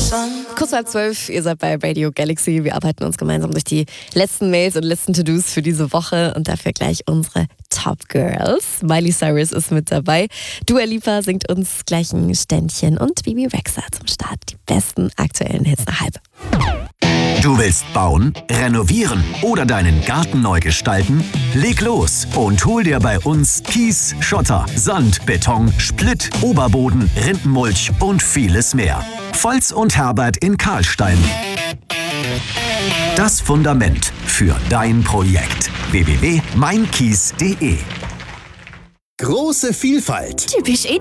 Kurz halb 12, ihr seid bei Radio Galaxy. Wir arbeiten uns gemeinsam durch die letzten Mails und letzten To-Dos für diese Woche und dafür gleich unsere Top Girls. Miley Cyrus ist mit dabei. Dua Lipa singt uns gleich ein Ständchen und Bibi Rexha zum Start. Die besten aktuellen Hits nach halb. Du willst bauen, renovieren oder deinen Garten neu gestalten? Leg los und hol dir bei uns Kies, Schotter, Sand, Beton, Splitt, Oberboden, Rindenmulch und vieles mehr. Volz und Herbert in Karlstein. Das Fundament für dein Projekt. www.meinkies.de. Große Vielfalt. Typisch